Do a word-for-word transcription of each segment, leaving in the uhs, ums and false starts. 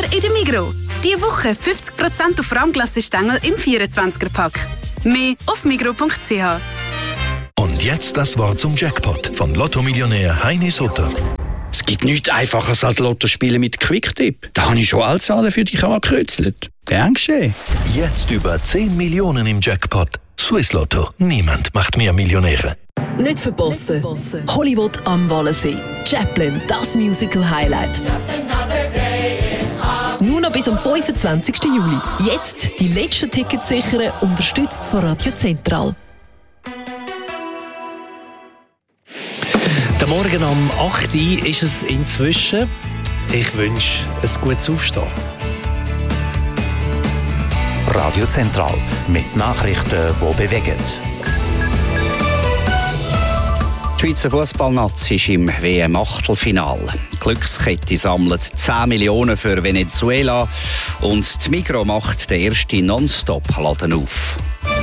in der Migros. Diese Woche fünfzig Prozent auf Rahmglassestängel im vierundzwanziger-Pack. Mehr auf migros punkt c h. Und jetzt das Wort zum Jackpot von Lotto-Millionär Heini Sutter. Es gibt nichts Einfaches als Lottospielen mit Quicktip. Da habe ich schon alle Zahlen für dich angekreuzelt. Gern geschehen. Jetzt über zehn Millionen im Jackpot. Swiss Lotto. Niemand macht mehr Millionäre. Nicht verpassen. Hollywood am Wallensee. Chaplin, das Musical-Highlight. Nur noch bis am fünfundzwanzigsten Juli. Jetzt die letzten Tickets sichern, unterstützt von Radio Zentral. Der Morgen um acht Uhr ist es inzwischen. Ich wünsche ein gutes Aufstehen. Radio Zentral mit Nachrichten, die bewegen. Die Schweizer Fußballnazi ist im W M-Achtelfinale. Die Glückskette sammelt zehn Millionen für Venezuela und die Migros macht den ersten Non-Stop-Laden auf.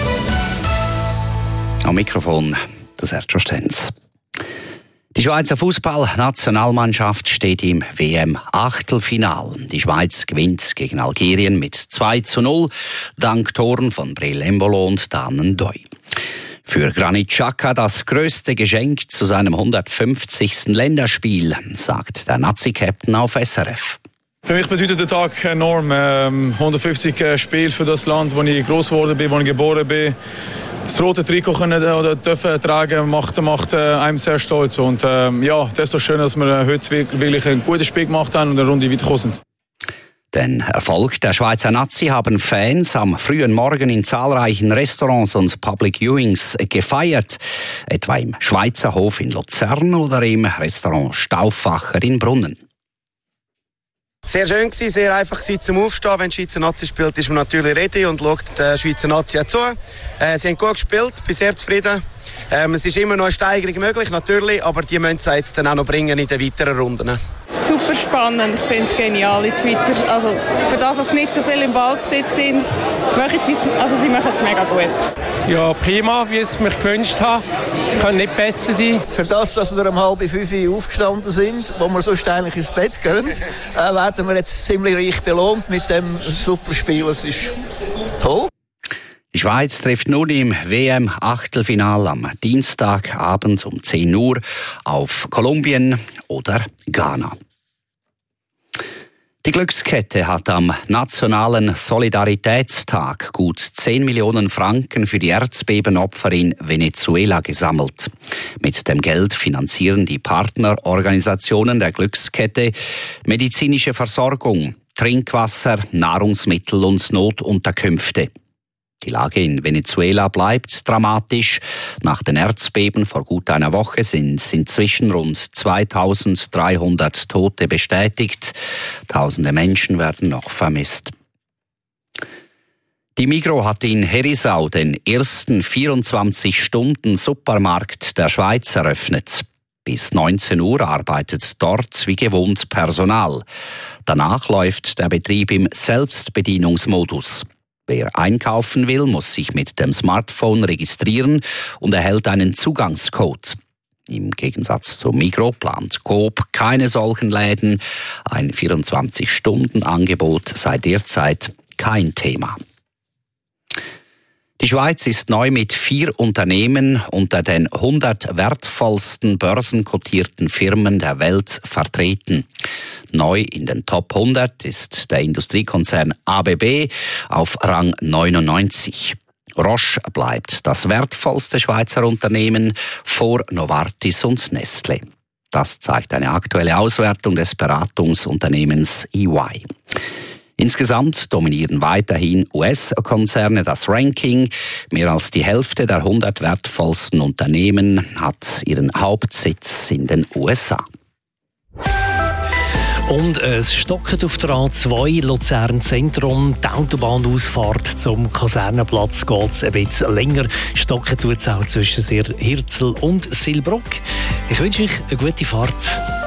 Am Mikrofon der Sergio Stenz. Die Schweizer Fußballnationalmannschaft steht im W M-Achtelfinal. Die Schweiz gewinnt gegen Algerien mit zwei zu null, dank Toren von Breel Embolo und Dan N'Doye. Für Granit Xhaka das grösste Geschenk zu seinem hundertfünfzigsten Länderspiel, sagt der Nazi-Captain auf S R F. Für mich bedeutet der Tag enorm. Ähm, hundertfünfzig Spiele für das Land, wo ich groß geworden bin, wo ich geboren bin. Das rote Trikot können oder dürfen tragen macht, macht äh, einem sehr stolz. Und ähm, ja, desto schön, dass wir heute wirklich ein gutes Spiel gemacht haben und eine Runde weitergekommen sind. Den Erfolg der Schweizer Nazi haben Fans am frühen Morgen in zahlreichen Restaurants und Public Viewings gefeiert. Etwa im Schweizer Hof in Luzern oder im Restaurant Stauffacher in Brunnen. Sehr schön gewesen, sehr einfach gewesen zum Aufstehen. Wenn die Schweizer Nazi spielt, ist man natürlich ready und schaut der Schweizer Nazi zu. Äh, sie haben gut gespielt, bin sehr zufrieden. Ähm, es ist immer noch eine Steigerung möglich, natürlich, aber die müssen sie jetzt dann auch noch bringen in den weiteren Runden. Super spannend, ich finde es genial. Die Schweizer, also für das, dass sie nicht so viel im Ballbesitz sind, machen sie, also sie machen es mega gut. Ja, prima, wie ich es mir gewünscht habe. Kann nicht besser sein. Für das, dass wir um halb fünf Uhr aufgestanden sind, wo wir sonst eigentlich ins Bett gehen, äh, werden wir jetzt ziemlich reich belohnt mit dem super Spiel. Es ist toll. Die Schweiz trifft nun im W M-Achtelfinale am Dienstagabend um zehn Uhr auf Kolumbien oder Ghana. Die Glückskette hat am Nationalen Solidaritätstag gut zehn Millionen Franken für die Erdbebenopfer in Venezuela gesammelt. Mit dem Geld finanzieren die Partnerorganisationen der Glückskette medizinische Versorgung, Trinkwasser, Nahrungsmittel und Notunterkünfte. Die Lage in Venezuela bleibt dramatisch. Nach den Erdbeben vor gut einer Woche sind inzwischen rund zweitausenddreihundert Tote bestätigt. Tausende Menschen werden noch vermisst. Die Migros hat in Herisau den ersten vierundzwanzig-Stunden-Supermarkt der Schweiz eröffnet. Bis neunzehn Uhr arbeitet dort wie gewohnt Personal. Danach läuft der Betrieb im Selbstbedienungsmodus. Wer einkaufen will, muss sich mit dem Smartphone registrieren und erhält einen Zugangscode. Im Gegensatz zum Migros plant Coop keine solchen Läden. Ein vierundzwanzig-Stunden-Angebot sei derzeit kein Thema. Die Schweiz ist neu mit vier Unternehmen unter den hundert wertvollsten börsenkotierten Firmen der Welt vertreten. Neu in den Top hundert ist der Industriekonzern A B B auf Rang neunundneunzig. Roche bleibt das wertvollste Schweizer Unternehmen vor Novartis und Nestlé. Das zeigt eine aktuelle Auswertung des Beratungsunternehmens E Y. Insgesamt dominieren weiterhin U S-Konzerne das Ranking. Mehr als die Hälfte der hundert wertvollsten Unternehmen hat ihren Hauptsitz in den U S A. Und es stockt auf der A zwei Luzern Zentrum. Die Autobahnausfahrt zum Kasernenplatz geht ein bisschen länger. Stocken tut es auch zwischen Hirzel und Silbruck. Ich wünsche euch eine gute Fahrt.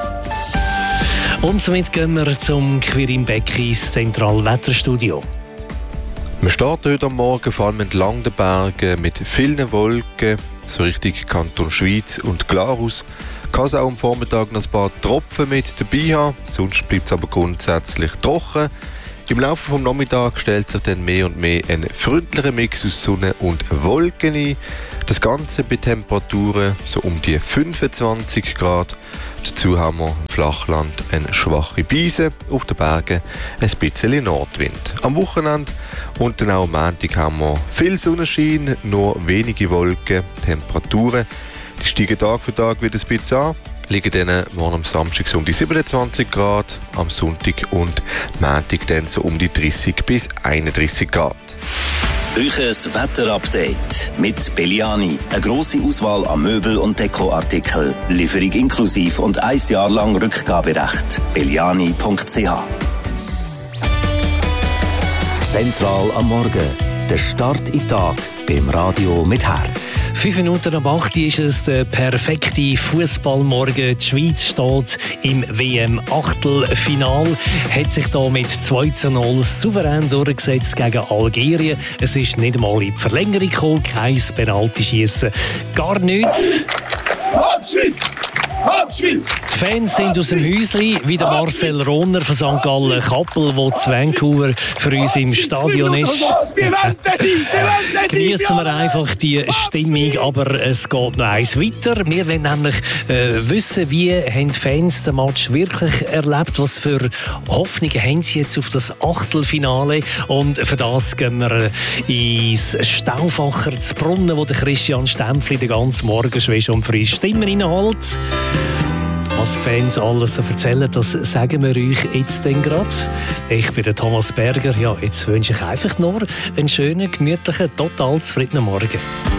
Und somit gehen wir zum Quirin Beckis Zentralwetterstudio. Man steht heute am Morgen vor allem entlang der Berge mit vielen Wolken, so Richtung Kanton Schweiz und Glarus. Kann es auch am Vormittag noch ein paar Tropfen mit dabei haben, sonst bleibt es aber grundsätzlich trocken. Im Laufe des Nachmittags stellt sich dann mehr und mehr ein freundlicher Mix aus Sonne und Wolken ein. Das Ganze bei Temperaturen so um die fünfundzwanzig Grad. Dazu haben wir im Flachland eine schwache Brise, auf den Bergen ein bisschen Nordwind. Am Wochenende und dann auch am Montag haben wir viel Sonnenschein, nur wenige Wolken. Temperaturen die steigen Tag für Tag wieder ein bisschen an, liegen dann morgen am Samstag so um die siebenundzwanzig Grad, am Sonntag und Montag dann so um die dreißig bis einunddreißig Grad. Euches Wetterupdate mit Belliani. Eine grosse Auswahl an Möbel- und Dekoartikel. Lieferung inklusiv und ein Jahr lang Rückgaberecht. belliani punkt c h. Zentral am Morgen. Der Start in den Tag beim Radio mit Herz. Fünf Minuten ab acht ist es der perfekte Fußballmorgen. Die Schweiz steht im W M-Achtelfinal, hat sich da mit zwei zu null souverän durchgesetzt gegen Algerien. Es ist nicht einmal in die Verlängerung gekommen, kein Penaltyschiessen, gar nichts. Die Fans sind aus dem Häuschen, wie der Marcel Rohner von Sankt Gallen Kappel, der zu Vancouver für uns im Stadion ist. Genießen wir einfach die Stimmung, aber es geht noch eins weiter. Wir wollen nämlich äh, wissen, wie haben die Fans den Match wirklich erlebt, was für Hoffnungen haben sie jetzt auf das Achtelfinale, und für das gehen wir ins Stauffacher zu Brunnen, wo der Christian Stempfli den ganzen Morgen schon um für uns Stimmen reinholt. Was die Fans alles so erzählen, das sagen wir euch jetzt dann gerade. Ich bin der Thomas Berger. Ja, jetzt wünsche ich einfach nur einen schönen, gemütlichen, total zufriedenen Morgen.